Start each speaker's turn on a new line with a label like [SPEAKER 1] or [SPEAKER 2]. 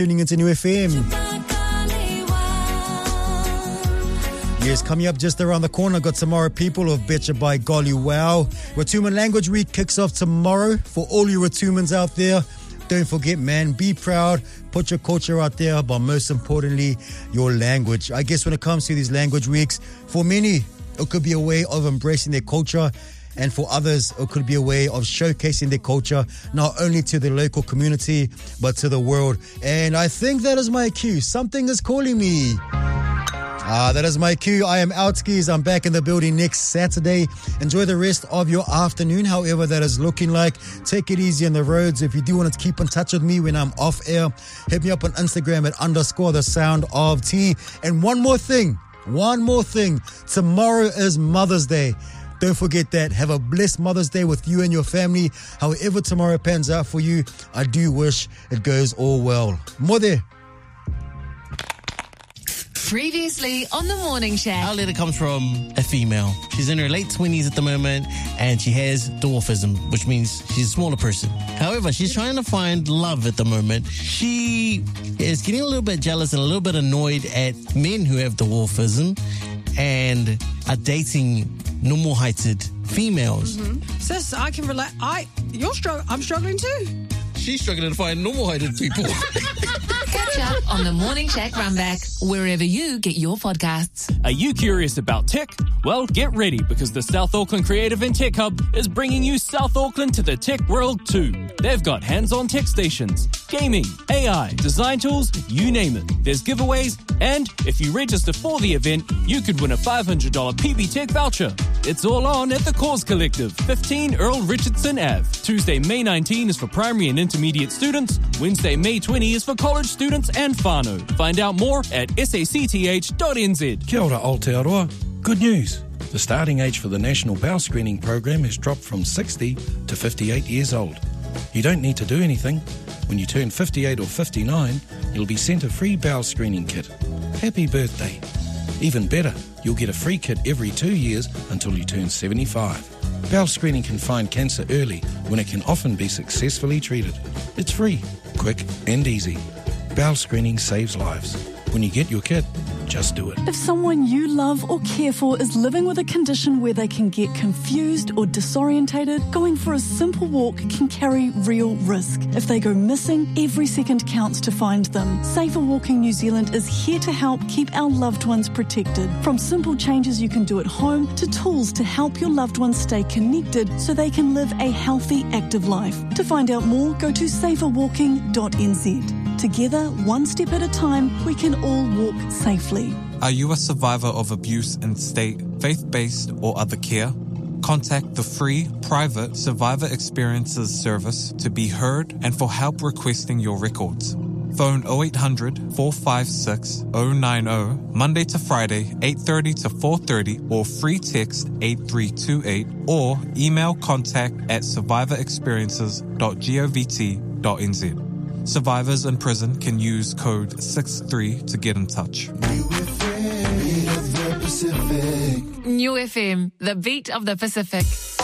[SPEAKER 1] Tuning into New FM. Yes, coming up just around the corner, got Tomorrow People of Betcha by Golly Wow. Ratuman Language Week kicks off tomorrow. For all you Ratumans out there, don't forget, man, be proud, put your culture out there, but most importantly, your language. I guess when it comes to these language weeks, for many, it could be a way of embracing their culture. And for others, it could be a way of showcasing their culture, not only to the local community, but to the world. And I think that is my cue. Something is calling me. That is my cue. I am Outskis. I'm back in the building next Saturday. Enjoy the rest of your afternoon, however that is looking like. Take it easy on the roads. If you do want to keep in touch with me when I'm off air, hit me up on Instagram at _thesoundoft. And one more thing. Tomorrow is Mother's Day. Don't forget that. Have a blessed Mother's Day with you and your family. However tomorrow pans out for you, I do wish it goes all well. Mother.
[SPEAKER 2] Previously on the Morning Shack.
[SPEAKER 3] Our letter comes from a female. She's in her late 20s at the moment, and she has dwarfism, which means she's a smaller person. However, she's trying to find love at the moment. She is getting a little bit jealous and a little bit annoyed at men who have dwarfism and are dating normal-heighted females.
[SPEAKER 4] Sis, I can relate. I'm struggling too.
[SPEAKER 3] She's struggling to find normal-heighted people.
[SPEAKER 2] Catch up on the Morning Shack Runback, wherever you get your podcasts.
[SPEAKER 5] Are you curious about tech? Well, get ready, because the South Auckland Creative and Tech Hub is bringing you South Auckland to the tech world too. They've got hands-on tech stations, gaming, AI, design tools, you name it. There's giveaways, and if you register for the event, you could win a $500 PB Tech voucher. It's all on at the Cause Collective, 15 Earl Richardson Ave. Tuesday, May 19 is for primary and intermediate students. Wednesday, May 20 is for college students and whānau. Find out more at sacth.nz.
[SPEAKER 6] Kia ora Aotearoa. Good news. The starting age for the National Bowel Screening Program has dropped from 60 to 58 years old. You don't need to do anything. When you turn 58 or 59, you'll be sent a free bowel screening kit. Happy birthday. Even better, you'll get a free kit every 2 years until you turn 75. Bowel screening can find cancer early when it can often be successfully treated. It's free, quick and easy. Bowel screening saves lives. When you get your kit, just do it.
[SPEAKER 7] If someone you love or care for is living with a condition where they can get confused or disorientated, going for a simple walk can carry real risk. If they go missing, every second counts to find them. Safer Walking New Zealand is here to help keep our loved ones protected. From simple changes you can do at home to tools to help your loved ones stay connected so they can live a healthy, active life. To find out more, go to saferwalking.nz. Together, one step at a time, we can all walk safely.
[SPEAKER 8] Are you a survivor of abuse in state, faith-based or other care? Contact the free, private Survivor Experiences service to be heard and for help requesting your records. Phone 0800 456 090, Monday to Friday, 8:30 to 4:30, or free text 8328, or email contact@survivorexperiences.govt.nz. Survivors in prison can use code 63 to get in touch.
[SPEAKER 2] New FM, the beat of the Pacific.